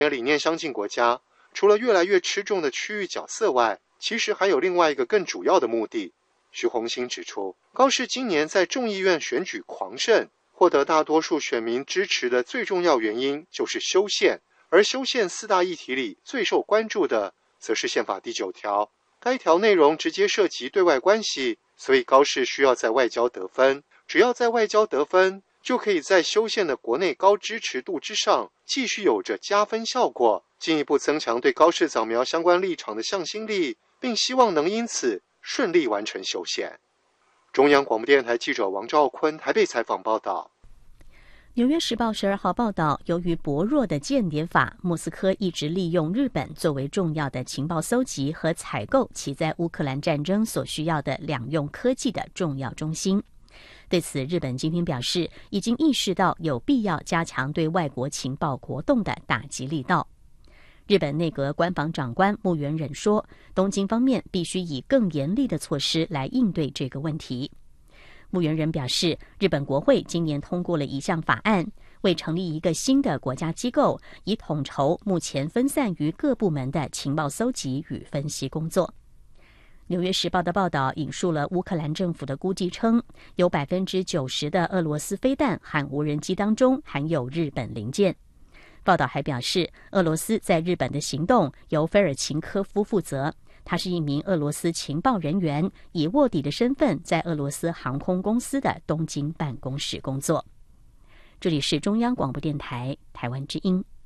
理念相近国家，除了越来越吃重的区域角色外，其实还有另外一个更主要的目的。徐宏兴指出，高市今年在众议院选举狂胜，获得大多数选民支持的最重要原因就是修宪，而修宪四大议题里最受关注的，则是宪法第9条。该条内容直接涉及对外关系，所以高市需要在外交得分。只要在外交得分，就可以在修宪的国内高支持度之上，继续有着加分效果，进一步增强对高市早苗相关立场的向心力，并希望能因此顺利完成修宪。中央广播电台记者王兆坤台北采访报道。 纽约时报12号报道，由于薄弱的间谍法，莫斯科一直利用日本作为重要的情报搜集和采购其在乌克兰战争所需要的两用科技的重要中心。对此，日本今天表示，已经意识到有必要加强对外国情报活动的打击力道。日本内阁官房长官木原忍说，东京方面必须以更严厉的措施来应对这个问题。木原忍表示，日本国会今年通过了一项法案，为成立一个新的国家机构，以统筹目前分散于各部门的情报搜集与分析工作。纽约时报的报道引述了乌克兰政府的估计称，有 90% 的俄罗斯飞弹和无人机当中含有日本零件。报道还表示，俄罗斯在日本的行动由菲尔琴科夫负责，他是一名俄罗斯情报人员，以卧底的身份在俄罗斯航空公司的东京办公室工作。这里是中央广播电台台湾之音。